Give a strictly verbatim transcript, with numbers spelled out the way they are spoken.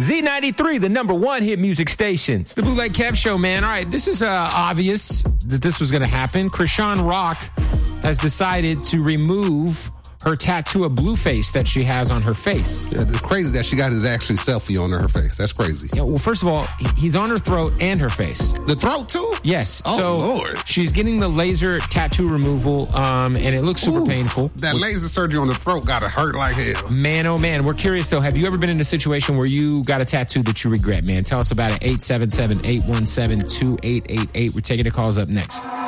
Z ninety-three, the number one hit music station. It's the Bootleg Kev Show, man. All right, this is uh, obvious that this was going to happen. Krishan Rock has decided to remove her tattoo of Blueface that she has on her face. Yeah, it's crazy that she got his actually selfie on her face. That's crazy. Yeah, well, first of all, he's on her throat and her face. The throat, too? Yes. Oh, so Lord. She's getting the laser tattoo removal, um, and it looks super Ooh, painful. That laser surgery on the throat got to hurt like hell. Man, oh, man. We're curious, though. Have you ever been in a situation where you got a tattoo that you regret, man? Tell us about it. eight seven seven, eight one seven, two eight eight eight. We're taking the calls up next.